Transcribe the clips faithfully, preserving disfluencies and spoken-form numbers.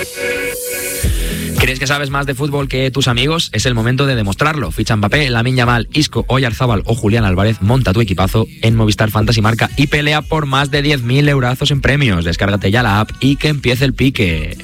¿Crees que sabes más de fútbol que tus amigos? Es el momento de demostrarlo. Ficha Mbappé, Lamine Yamal, Isco, Oyarzábal o Julián Álvarez. Monta tu equipazo en Movistar Fantasy Marca y pelea por más de diez mil eurazos en premios. Descárgate ya la app y que empiece el pique.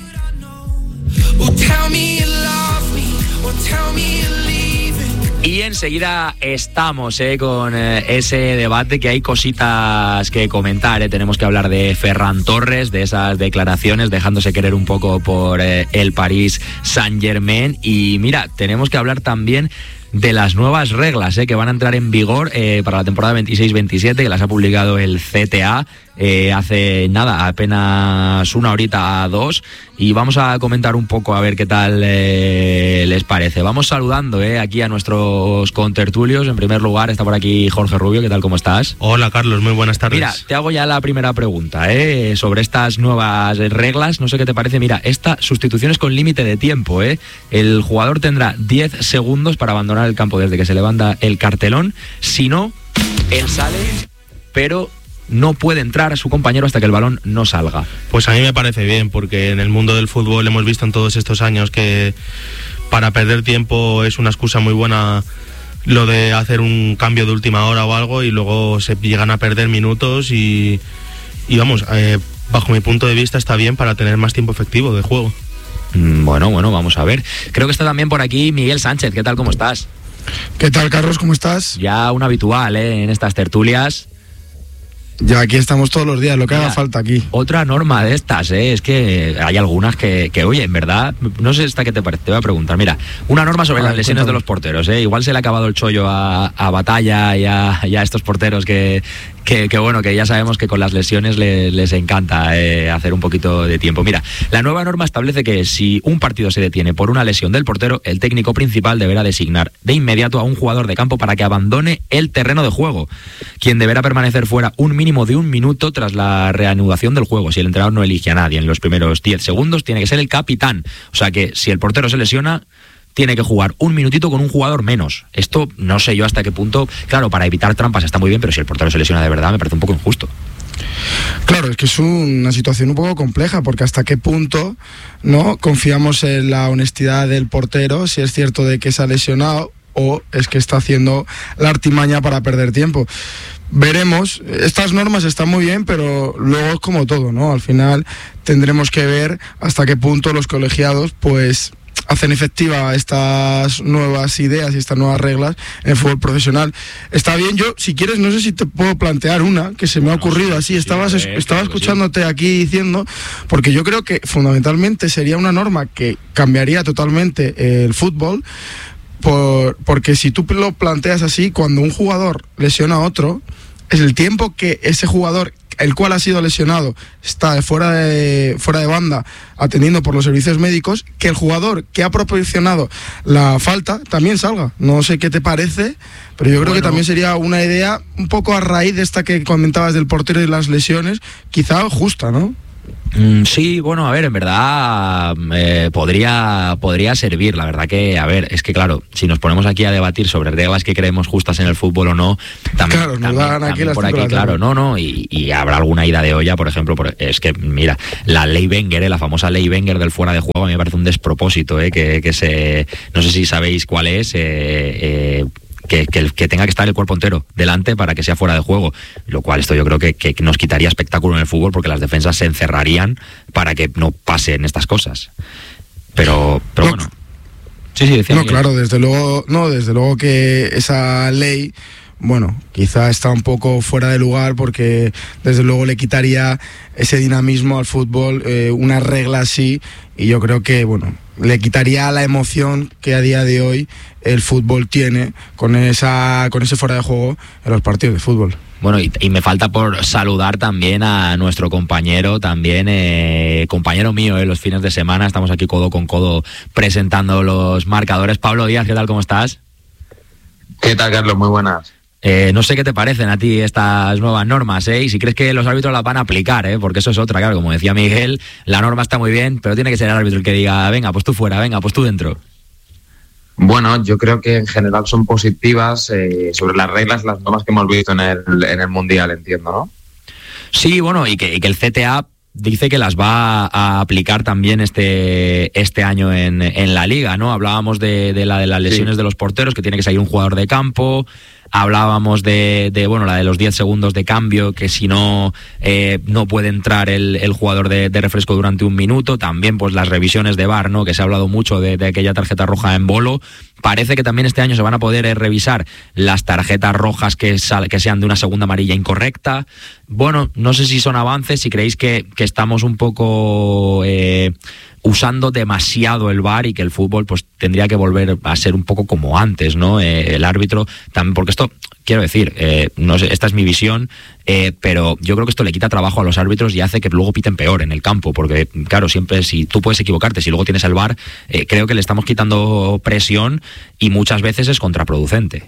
Y enseguida estamos eh, con eh, ese debate, que hay cositas que comentar. Eh. Tenemos que hablar de Ferran Torres, de esas declaraciones, dejándose querer un poco por eh, el Paris Saint-Germain. Y mira, tenemos que hablar también de las nuevas reglas eh, que van a entrar en vigor eh, para la temporada veintiséis veintisiete, que las ha publicado el C T A eh, hace nada, apenas una horita a dos, y vamos a comentar un poco a ver qué tal eh, les parece. Vamos saludando eh, aquí a nuestros contertulios. En primer lugar está por aquí Jorge Rubio. ¿Qué tal, cómo estás? Hola Carlos, muy buenas tardes. Mira, te hago ya la primera pregunta eh, sobre estas nuevas reglas. No sé qué te parece. Mira, esta sustituciones con límite de tiempo. Eh. El jugador tendrá diez segundos para abandonar el campo desde que se levanta el cartelón. Si no, él sale, pero no puede entrar a su compañero hasta que el balón no salga. Pues a mí me parece bien, porque en el mundo del fútbol hemos visto en todos estos años que para perder tiempo es una excusa muy buena lo de hacer un cambio de última hora o algo, y luego se llegan a perder minutos y, y vamos, eh, bajo mi punto de vista está bien para tener más tiempo efectivo de juego. Bueno, bueno, vamos a ver. Creo que está también por aquí Miguel Sánchez. ¿Qué tal, cómo estás? ¿Qué tal, Carlos? ¿Cómo estás? Ya un habitual ¿eh? en estas tertulias. Ya aquí estamos todos los días, lo que Mira, haga falta aquí. Otra norma de estas, ¿eh? Es que hay algunas que, que, oye, en verdad, no sé esta qué te parece, te voy a preguntar. Mira, una norma sobre ah, las lesiones cuéntame. de los porteros, ¿eh? Igual se le ha acabado el chollo a, a Batalla y a, y a estos porteros que, que, que, bueno, que ya sabemos que con las lesiones les, les encanta eh, hacer un poquito de tiempo. Mira, la nueva norma establece que si un partido se detiene por una lesión del portero, el técnico principal deberá designar de inmediato a un jugador de campo para que abandone el terreno de juego, quien deberá permanecer fuera un mínimo de un minuto tras la reanudación del juego. Si el entrenador no elige a nadie en los primeros diez segundos, tiene que ser el capitán. O sea que si el portero se lesiona, tiene que jugar un minutito con un jugador menos. Esto no sé yo hasta qué punto. Claro, para evitar trampas está muy bien, pero si el portero se lesiona de verdad me parece un poco injusto. Claro, es que es una situación un poco compleja, porque hasta qué punto no confiamos en la honestidad del portero, si es cierto de que se ha lesionado o es que está haciendo la artimaña para perder tiempo. Veremos, estas normas están muy bien, pero luego es como todo, ¿no? Al final tendremos que ver hasta qué punto los colegiados pues hacen efectiva estas nuevas ideas y estas nuevas reglas en el fútbol profesional. Está bien, yo, si quieres, no sé si te puedo plantear una que se me ha ocurrido así. Estabas, sí, estaba escuchándote aquí diciendo, porque yo creo que fundamentalmente sería una norma que cambiaría totalmente el fútbol. Por, porque si tú lo planteas así, cuando un jugador lesiona a otro, es el tiempo que ese jugador, el cual ha sido lesionado, está fuera de, fuera de banda atendiendo por los servicios médicos, que el jugador que ha proporcionado la falta también salga. No sé qué te parece, pero yo creo bueno. que también sería una idea un poco a raíz de esta que comentabas del portero y las lesiones, quizá justa, ¿no? Mm, sí, bueno, a ver, en verdad eh, podría, podría servir. La verdad que, a ver, es que claro, si nos ponemos aquí a debatir sobre reglas que creemos justas en el fútbol o no, también, claro, también, dan aquí también por aquí, claro, no, no, y, y habrá alguna ida de olla, por ejemplo, por, es que, mira, la ley Wenger, eh, la famosa ley Wenger del fuera de juego, a mí me parece un despropósito, eh, que, que se, no sé si sabéis cuál es, eh, eh, Que, que, que tenga que estar el cuerpo entero delante para que sea fuera de juego, lo cual esto yo creo que, que nos quitaría espectáculo en el fútbol, porque las defensas se encerrarían para que no pasen estas cosas. Pero, pero no, bueno. Sí, sí, decía no, Miguel. Claro, desde luego, no, desde luego que esa ley, bueno, quizá está un poco fuera de lugar, porque desde luego le quitaría ese dinamismo al fútbol, eh, una regla así, y yo creo que, bueno, le quitaría la emoción que a día de hoy el fútbol tiene con esa con ese fuera de juego en los partidos de fútbol. Bueno, y, y me falta por saludar también a nuestro compañero, también eh, compañero mío en eh, los fines de semana. Estamos aquí codo con codo presentando los marcadores. Pablo Díaz, ¿qué tal? ¿Cómo estás? ¿Qué tal, Carlos? Muy buenas. Eh, no sé qué te parecen a ti estas nuevas normas, ¿eh? Y si crees que los árbitros las van a aplicar, ¿eh? Porque eso es otra, claro, como decía Miguel, la norma está muy bien, pero tiene que ser el árbitro el que diga, venga, pues tú fuera, venga, pues tú dentro. Bueno, yo creo que en general son positivas eh, sobre las reglas, las normas que hemos visto en el, en el Mundial, entiendo, ¿no? Sí, bueno, y que, y que el C T A dice que las va a aplicar también este, este año en, en la Liga, ¿no? Hablábamos de, de la de las lesiones sí. de los porteros, que tiene que salir un jugador de campo. Hablábamos de, de bueno, la de los diez segundos de cambio, que si no, eh, no puede entrar el, el jugador de, de refresco durante un minuto. También pues las revisiones de V A R, ¿no? Que se ha hablado mucho de, de aquella tarjeta roja en Bolo. Parece que también este año se van a poder eh, revisar las tarjetas rojas que, sal, que sean de una segunda amarilla incorrecta. Bueno, no sé si son avances, si creéis que, que estamos un poco... Eh, usando demasiado el V A R y que el fútbol pues tendría que volver a ser un poco como antes, ¿no? Eh, el árbitro también, porque esto, quiero decir, eh, no sé, esta es mi visión, eh, pero yo creo que esto le quita trabajo a los árbitros y hace que luego piten peor en el campo, porque claro, siempre si tú puedes equivocarte, si luego tienes el V A R, eh, creo que le estamos quitando presión y muchas veces es contraproducente.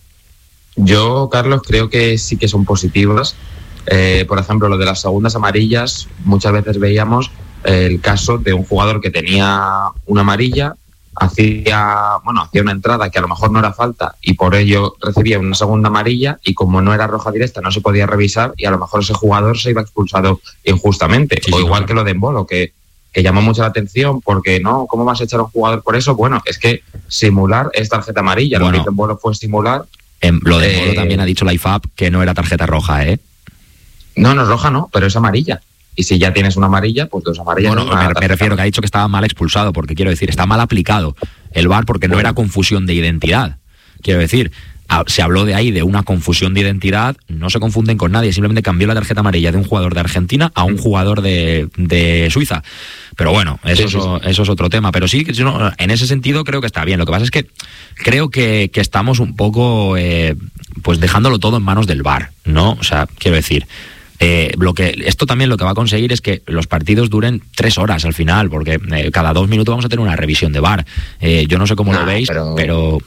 Yo, Carlos, creo que sí que son positivas. Eh, por ejemplo, lo de las segundas amarillas, muchas veces veíamos el caso de un jugador que tenía una amarilla, hacía bueno hacía una entrada que a lo mejor no era falta y por ello recibía una segunda amarilla, y como no era roja directa no se podía revisar y a lo mejor ese jugador se iba expulsado injustamente. Sí, o sí, igual claro. que lo de Embolo, que, que llamó mucho la atención porque no, ¿cómo vas a echar a un jugador por eso? Bueno, es que simular es tarjeta amarilla. Bueno, lo que hizo Embolo fue simular. En, lo de Embolo eh, también ha dicho la I F A B que no era tarjeta roja, ¿eh? No, no es roja, no, pero es amarilla. Y si ya tienes una amarilla, pues dos amarillas. Bueno, me, me refiero que ha dicho que estaba mal expulsado, porque quiero decir, está mal aplicado el V A R porque no era confusión de identidad. Quiero decir, a, se habló de ahí de una confusión de identidad, no se confunden con nadie, simplemente cambió la tarjeta amarilla de un jugador de Argentina a un jugador de, de Suiza. Pero bueno, eso, sí, sí, sí. eso es otro tema. Pero sí, en ese sentido creo que está bien. Lo que pasa es que creo que, que estamos un poco eh, pues dejándolo todo en manos del V A R, ¿no? O sea, quiero decir... Eh, lo que esto también lo que va a conseguir es que los partidos duren tres horas al final, porque eh, cada dos minutos vamos a tener una revisión de V A R. Eh, yo no sé cómo nah, lo veis, pero, pero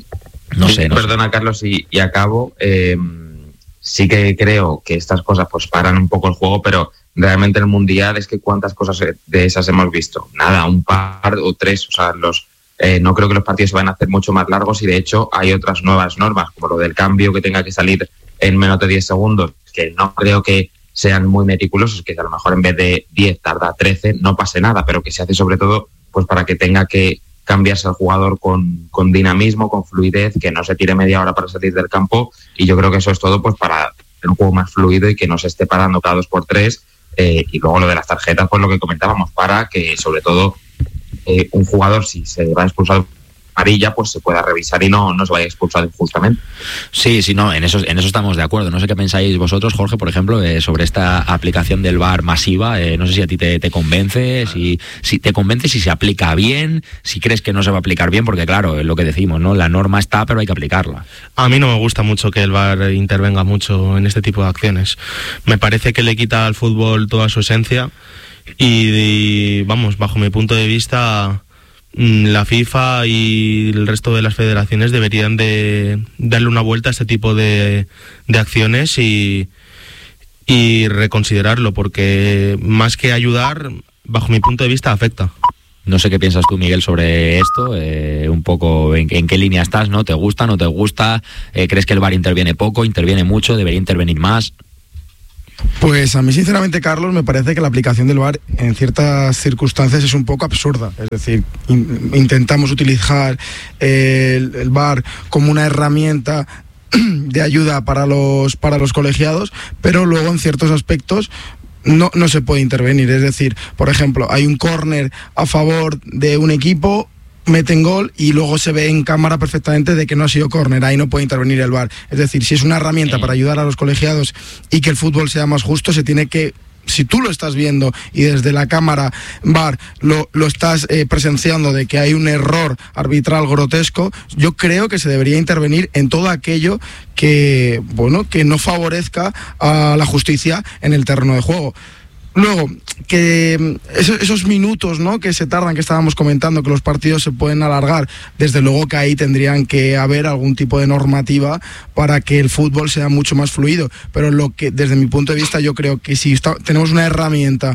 no sí, sé. No perdona, sé. Carlos, y, y acabo. Eh, sí que creo que estas cosas pues paran un poco el juego, pero realmente el Mundial es que cuántas cosas de esas hemos visto. Nada, un par o tres. O sea, los eh, no creo que los partidos se van a hacer mucho más largos y de hecho hay otras nuevas normas, como lo del cambio que tenga que salir en menos de diez segundos, que no creo que sean muy meticulosos, que a lo mejor en vez de diez tarda trece, no pase nada, pero que se hace sobre todo pues para que tenga que cambiarse el jugador con, con dinamismo, con fluidez, que no se tire media hora para salir del campo, y yo creo que eso es todo pues para tener un juego más fluido y que no se esté parando cada dos por tres, eh, y luego lo de las tarjetas, pues lo que comentábamos, para que sobre todo eh, un jugador, si se va expulsado amarilla, pues se pueda revisar y no, no se vaya expulsado injustamente. Sí, sí, no, en eso, en eso estamos de acuerdo. No sé qué pensáis vosotros, Jorge, por ejemplo, eh, sobre esta aplicación del V A R masiva. Eh, no sé si a ti te, te convence, si, si te convence, si se aplica bien, si crees que no se va a aplicar bien, porque claro, es lo que decimos, ¿no? La norma está, pero hay que aplicarla. A mí no me gusta mucho que el V A R intervenga mucho en este tipo de acciones. Me parece que le quita al fútbol toda su esencia y, y vamos, bajo mi punto de vista, la FIFA y el resto de las federaciones deberían de darle una vuelta a este tipo de, de acciones y, y reconsiderarlo, porque más que ayudar, bajo mi punto de vista, afecta. No sé qué piensas tú, Miguel, sobre esto, eh, un poco en, en qué línea estás, ¿no? ¿Te gusta, no te gusta? Eh, ¿Crees que el V A R interviene poco, interviene mucho, debería intervenir más? Pues a mí sinceramente, Carlos, me parece que la aplicación del V A R en ciertas circunstancias es un poco absurda. Es decir, in, intentamos utilizar eh, el, el V A R como una herramienta de ayuda para los, para los colegiados, pero luego en ciertos aspectos no, no se puede intervenir. Es decir, por ejemplo, hay un córner a favor de un equipo, meten gol y luego se ve en cámara perfectamente de que no ha sido córner, ahí no puede intervenir el V A R. Es decir, si es una herramienta para ayudar a los colegiados y que el fútbol sea más justo, se tiene que, si tú lo estás viendo y desde la cámara V A R lo, lo estás eh, presenciando de que hay un error arbitral grotesco, yo creo que se debería intervenir en todo aquello que, bueno, que no favorezca a la justicia en el terreno de juego. Luego, que esos, esos minutos, ¿no?, que se tardan, que estábamos comentando, que los partidos se pueden alargar, desde luego que ahí tendrían que haber algún tipo de normativa para que el fútbol sea mucho más fluido. Pero lo que, desde mi punto de vista, yo creo que si está, tenemos una herramienta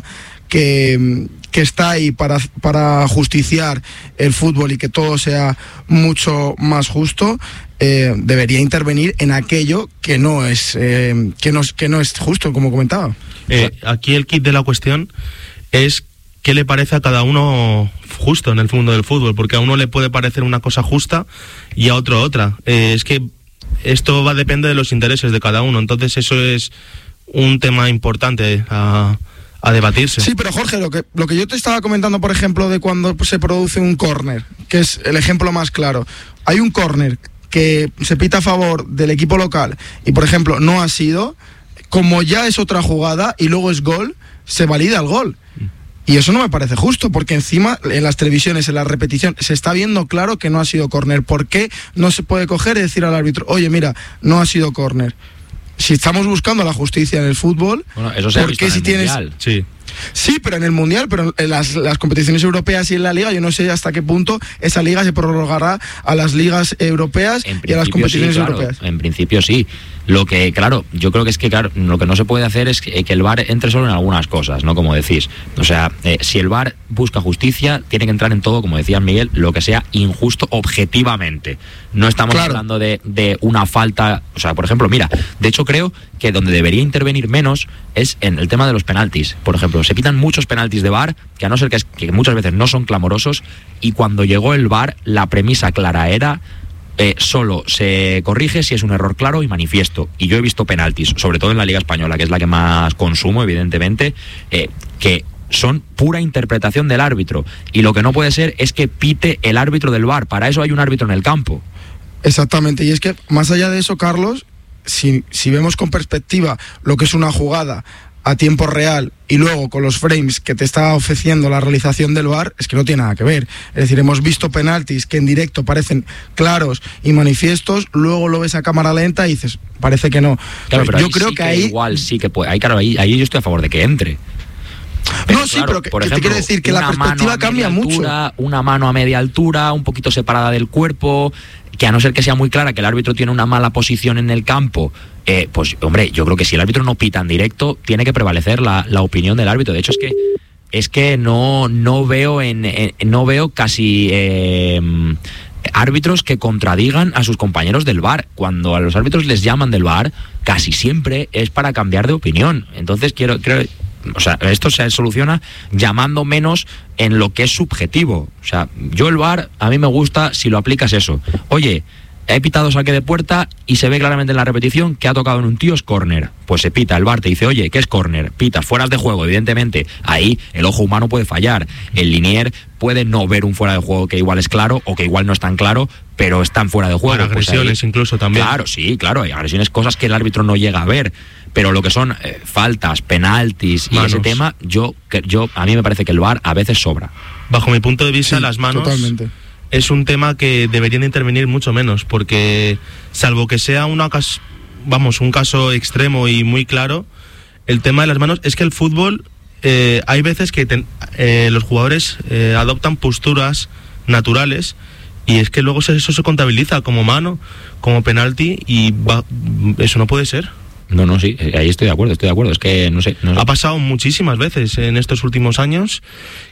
que, que está ahí para, para justiciar el fútbol y que todo sea mucho más justo, eh, debería intervenir en aquello que no es, eh, que no, que no es justo, como comentaba. Eh, aquí el kit de la cuestión es qué le parece a cada uno justo en el mundo del fútbol, porque a uno le puede parecer una cosa justa y a otro otra. Eh, es que esto va a depender de los intereses de cada uno, entonces eso es un tema importante a, a debatirse. Sí, pero Jorge, lo que, lo que yo te estaba comentando, por ejemplo, de cuando se produce un córner, que es el ejemplo más claro. Hay un córner que se pita a favor del equipo local y, por ejemplo, no ha sido, como ya es otra jugada y luego es gol, se valida el gol. Y eso no me parece justo, porque encima en las televisiones, en la repetición, se está viendo claro que no ha sido córner. ¿Por qué no se puede coger y decir al árbitro, oye, mira, no ha sido córner? Si estamos buscando la justicia en el fútbol, bueno, eso se ha ¿por visto qué en si el tienes...? Mundial. Sí. Sí, pero en el Mundial, pero en las, las competiciones europeas y en la Liga, yo no sé hasta qué punto esa Liga se prorrogará a las ligas europeas y a las competiciones sí, claro, europeas. En principio sí. Lo que, claro, yo creo que es que, claro, lo que no se puede hacer es que, que el V A R entre solo en algunas cosas, ¿no? Como decís. O sea, eh, si el V A R busca justicia, tiene que entrar en todo, como decía Miguel, lo que sea injusto objetivamente. No estamos claro. hablando de, de una falta. O sea, por ejemplo, mira, de hecho creo que donde debería intervenir menos es en el tema de los penaltis. Por ejemplo, se pitan muchos penaltis de V A R, que a no ser que, es, que muchas veces no son clamorosos, y cuando llegó el V A R, la premisa clara era... Eh, solo se corrige si es un error claro y manifiesto. Y yo he visto penaltis, sobre todo en la Liga Española, que es la que más consumo, evidentemente, eh, que son pura interpretación del árbitro. Y lo que no puede ser es que pite el árbitro del V A R. Para eso hay un árbitro en el campo. Exactamente. Y es que, más allá de eso, Carlos, si, si vemos con perspectiva lo que es una jugada a tiempo real y luego con los frames que te está ofreciendo la realización del V A R, es que no tiene nada que ver. Es decir, hemos visto penaltis que en directo parecen claros y manifiestos, luego lo ves a cámara lenta y dices, parece que no. Claro, pero yo ahí creo sí que, que ahí igual sí que puede. Ahí, claro, ahí, ahí yo estoy a favor de que entre. Pero no, sí, claro, pero que, por que ejemplo, te quiero decir que la perspectiva cambia altura, mucho. Una mano a media altura, un poquito separada del cuerpo, que a no ser que sea muy clara que el árbitro tiene una mala posición en el campo, eh, pues hombre, yo creo que si el árbitro no pita en directo, tiene que prevalecer la, la opinión del árbitro. De hecho, es que es que no, no veo en, en no veo casi eh, árbitros que contradigan a sus compañeros del V A R. Cuando a los árbitros les llaman del V A R, casi siempre es para cambiar de opinión. Entonces quiero creo O sea, esto se soluciona llamando menos en lo que es subjetivo. O sea, yo el V A R, a mí me gusta si lo aplicas eso. Oye, he pitado saque de puerta y se ve claramente en la repetición que ha tocado en un tío es córner. Pues se pita, el V A R te dice, oye, ¿qué es córner? Pita, fueras de juego, evidentemente. Ahí el ojo humano puede fallar. El linier puede no ver un fuera de juego que igual es claro o que igual no es tan claro, pero están fuera de juego. Para agresiones pues ahí, incluso también. Claro, sí, claro, hay agresiones, cosas que el árbitro no llega a ver. Pero lo que son eh, faltas, penaltis manos. Y ese tema, yo, que, yo a mí me parece que el V A R a veces sobra. Bajo mi punto de vista, sí, las manos totalmente. Es un tema que deberían intervenir mucho menos, porque salvo que sea una cas- vamos, un caso extremo y muy claro, el tema de las manos es que el fútbol, eh, hay veces que ten, eh, los jugadores eh, adoptan posturas naturales y es que luego eso se contabiliza como mano, como penalti y va, eso no puede ser. No, no, sí, ahí estoy de acuerdo, estoy de acuerdo. Es que no sé, no sé. Ha pasado muchísimas veces en estos últimos años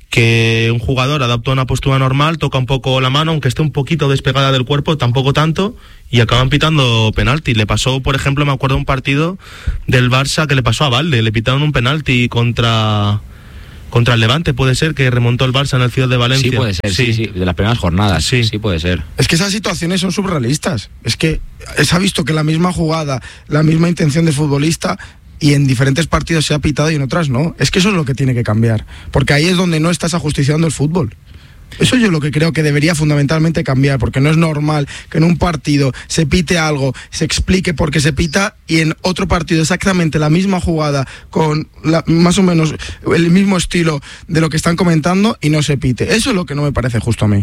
que un jugador adapta una postura normal, toca un poco la mano, aunque esté un poquito despegada del cuerpo, tampoco tanto, y acaban pitando penalti. Le pasó, por ejemplo, me acuerdo de un partido del Barça que le pasó a Valde, le pitaron un penalti contra... Contra el Levante, puede ser, que remontó el Barça en el Ciudad de Valencia. Sí, puede ser, sí, sí, sí, de las primeras jornadas, sí, sí puede ser. Es que esas situaciones son surrealistas. Es que se ha visto que la misma jugada, la misma intención del futbolista, y en diferentes partidos se ha pitado y en otras no. Es que eso es lo que tiene que cambiar, porque ahí es donde no estás ajusticiando el fútbol. Eso yo lo que creo que debería fundamentalmente cambiar, porque no es normal que en un partido se pite algo, se explique por qué se pita y en otro partido exactamente la misma jugada con la, más o menos el mismo estilo de lo que están comentando y no se pite. Eso es lo que no me parece justo a mí.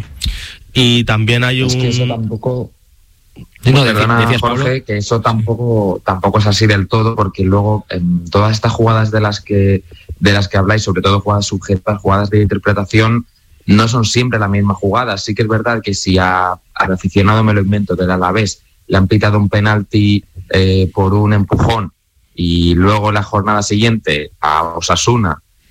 Y también hay un... Es que eso tampoco... Sí, no, Perdona, decías, Jorge, Pablo, que eso tampoco tampoco es así del todo, porque luego en todas estas jugadas de las que de las que habláis, sobre todo jugadas subjetivas, jugadas de interpretación, no son siempre la misma jugada. Sí que es verdad que si a, al aficionado, me lo invento, del Alavés le han pitado un penalti eh, por un empujón y luego la jornada siguiente a Osasuna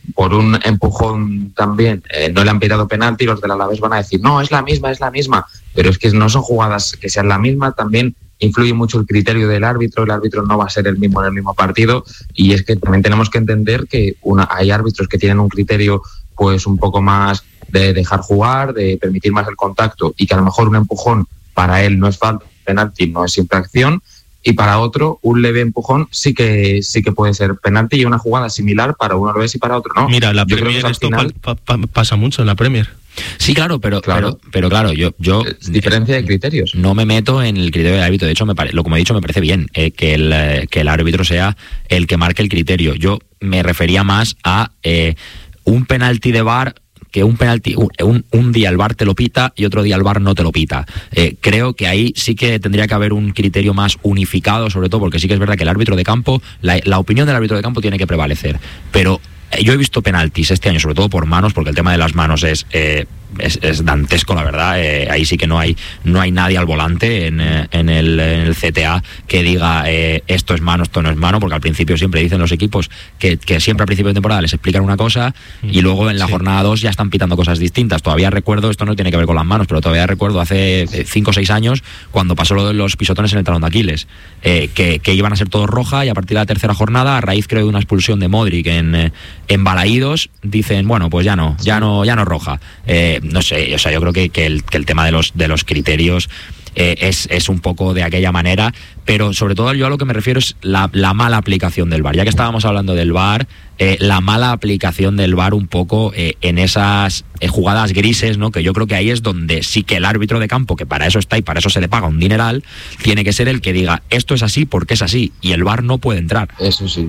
por un empujón también eh, no le han pitado penalti, los del Alavés van a decir, no, es la misma, es la misma, pero es que no son jugadas que sean la misma, también influye mucho el criterio del árbitro, el árbitro no va a ser el mismo en el mismo partido, y es que también tenemos que entender que una, hay árbitros que tienen un criterio pues un poco más de dejar jugar, de permitir más el contacto, y que a lo mejor un empujón para él no es falta, penalti no es infracción, y para otro un leve empujón sí que sí que puede ser penalti, y una jugada similar para uno lo es y para otro no. Mira, la Yo creo Premier que esto final... pa, pa, pasa mucho en la Premier. Sí, claro, pero Claro. pero, pero claro, yo yo Es diferencia de criterios. no me meto en el criterio del árbitro. De hecho, me pare, lo como he dicho, me parece bien eh, que el eh, que el árbitro sea el que marque el criterio. Yo me refería más a eh, un penalti de V A R, que un penalti, un, un, un día el V A R te lo pita y otro día el V A R no te lo pita. Eh, creo que ahí sí que tendría que haber un criterio más unificado, sobre todo porque sí que es verdad que el árbitro de campo, la, la opinión del árbitro de campo tiene que prevalecer. Pero yo he visto penaltis este año, sobre todo por manos, porque el tema de las manos es eh, es, es dantesco, la verdad. Eh, ahí sí que no hay no hay nadie al volante en, eh, en, el, en el C T A que diga eh, esto es mano, esto no es mano, porque al principio siempre dicen los equipos que, que siempre al principio de temporada les explican una cosa y luego en la Sí. jornada dos ya están pitando cosas distintas. Todavía recuerdo, esto no tiene que ver con las manos, pero todavía recuerdo hace cinco o seis años cuando pasó lo de los pisotones en el talón de Aquiles, eh, que, que iban a ser todos roja, y a partir de la tercera jornada, a raíz creo de una expulsión de Modric en, eh, en Balaídos, dicen, bueno, pues ya no, ya no, ya no es roja. Eh, no sé, o sea, yo creo que, que, el, que el tema de los, de los criterios eh, es, es un poco de aquella manera, pero sobre todo yo a lo que me refiero es la, la mala aplicación del V A R. Ya que estábamos hablando del V A R, eh, la mala aplicación del V A R un poco eh, en esas eh, jugadas grises, ¿no? Que yo creo que ahí es donde sí que el árbitro de campo, que para eso está y para eso se le paga un dineral, tiene que ser el que diga, esto es así porque es así, y el V A R no puede entrar. Eso sí.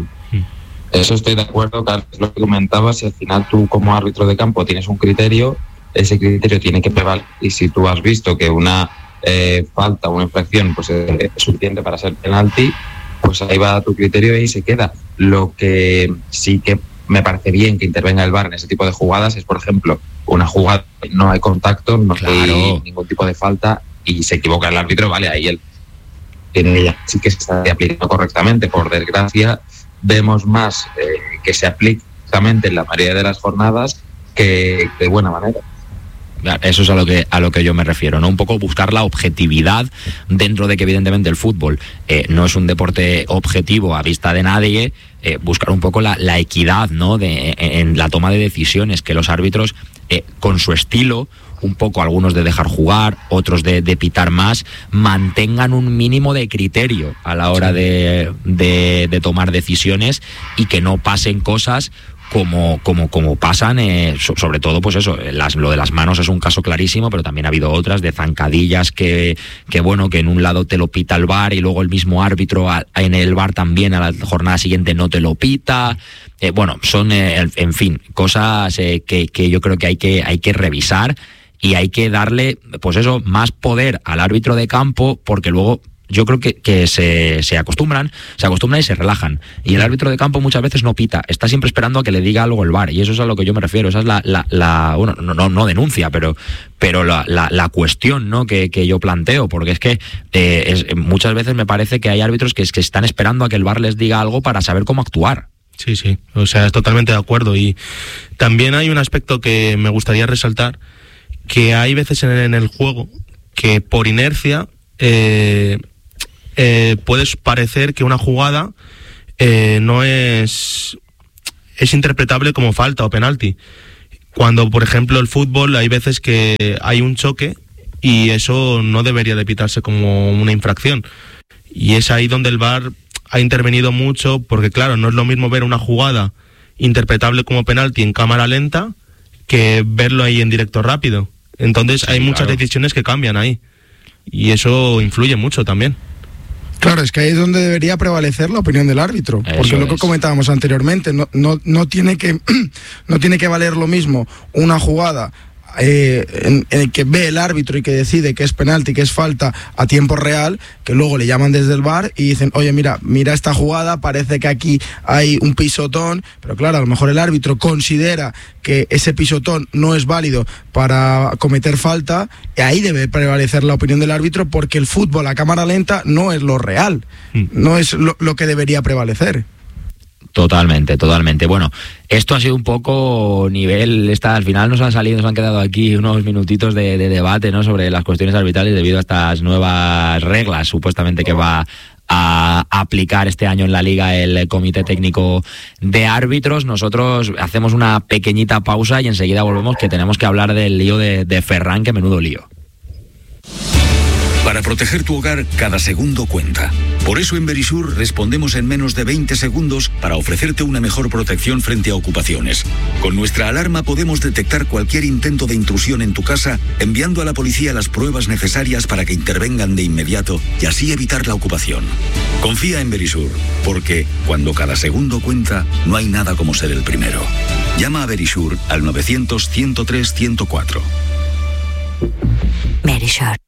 Eso estoy de acuerdo, Carlos, es lo que comentabas. Si al final tú como árbitro de campo tienes un criterio, ese criterio tiene que prevalecer, y si tú has visto que una eh, falta, una infracción pues eh, es suficiente para ser penalti, pues ahí va tu criterio y ahí se queda. Lo que sí que me parece bien que intervenga el V A R en ese tipo de jugadas es, por ejemplo, una jugada que no hay contacto, no Claro. hay ningún tipo de falta y se equivoca el árbitro, vale, ahí él tiene ya, sí que se está aplicando correctamente. Por desgracia, vemos más eh, que se aplique exactamente en la mayoría de las jornadas que de buena manera. Eso es a lo que a lo que yo me refiero, ¿no? Un poco buscar la objetividad dentro de que evidentemente el fútbol eh, no es un deporte objetivo a vista de nadie, eh, buscar un poco la, la equidad, ¿no? De, en, en la toma de decisiones, que los árbitros eh, con su estilo, un poco algunos de dejar jugar, otros de, de pitar más, mantengan un mínimo de criterio a la hora de, de, de tomar decisiones, y que no pasen cosas como como como pasan, eh, so, sobre todo pues eso, las, lo de las manos es un caso clarísimo, pero también ha habido otras de zancadillas que, que bueno, que en un lado te lo pita el V A R y luego el mismo árbitro a, en el V A R también a la jornada siguiente no te lo pita. Eh, bueno, son, eh, en fin, cosas eh, que, que yo creo que hay que hay que revisar, y hay que darle, pues eso, más poder al árbitro de campo, porque luego yo creo que, que se, se acostumbran, se acostumbran y se relajan. Y el árbitro de campo muchas veces no pita, está siempre esperando a que le diga algo el V A R, y eso es a lo que yo me refiero. Esa es la, la, la bueno, no, no, no denuncia, pero, pero la, la, la cuestión, ¿no? que, que yo planteo, porque es que eh, es, muchas veces me parece que hay árbitros que, que están esperando a que el V A R les diga algo para saber cómo actuar. Sí, sí, o sea, es totalmente de acuerdo. Y también hay un aspecto que me gustaría resaltar, que hay veces en, en el juego que por inercia eh, eh, puedes parecer que una jugada eh, no es, es interpretable como falta o penalti. Cuando, por ejemplo, el fútbol hay veces que hay un choque y eso no debería de pitarse como una infracción. Y es ahí donde el V A R ha intervenido mucho, porque claro, no es lo mismo ver una jugada interpretable como penalti en cámara lenta que verlo ahí en directo rápido. Entonces sí, hay muchas claro. decisiones que cambian ahí, y eso influye mucho también. Claro, es que ahí es donde debería prevalecer la opinión del árbitro, eso porque lo que es. comentábamos anteriormente, no, no, no, tiene que, no tiene que valer lo mismo una jugada Eh, en, en el que ve el árbitro y que decide que es penalti, que es falta a tiempo real, que luego le llaman desde el V A R y dicen, oye, mira, mira esta jugada, parece que aquí hay un pisotón, pero claro, a lo mejor el árbitro considera que ese pisotón no es válido para cometer falta, y ahí debe prevalecer la opinión del árbitro, porque el fútbol a cámara lenta no es lo real, mm. no es lo, lo que debería prevalecer. Totalmente, totalmente. Bueno, esto ha sido un poco nivel, esta, al final nos han salido, nos han quedado aquí unos minutitos de, de debate, ¿no?, sobre las cuestiones arbitrales debido a estas nuevas reglas, supuestamente, que va a aplicar este año en la Liga el Comité Técnico de Árbitros. Nosotros hacemos una pequeñita pausa y enseguida volvemos, que tenemos que hablar del lío de, de Ferran, que menudo lío. Para proteger tu hogar, cada segundo cuenta. Por eso en Verisur respondemos en menos de veinte segundos para ofrecerte una mejor protección frente a ocupaciones. Con nuestra alarma podemos detectar cualquier intento de intrusión en tu casa, enviando a la policía las pruebas necesarias para que intervengan de inmediato y así evitar la ocupación. Confía en Verisur, porque cuando cada segundo cuenta, no hay nada como ser el primero. Llama a Verisur al novecientos, ciento tres, ciento cuatro. Verisur.